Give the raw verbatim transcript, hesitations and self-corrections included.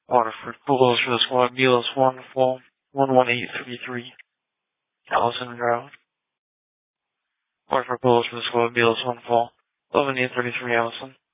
Waterford. Bulldozers for the squad. Milos one four one one eight three three. Allison Road. Waterford Bulldozers for the squad. Milos one four eleven eight thirty three. Allison.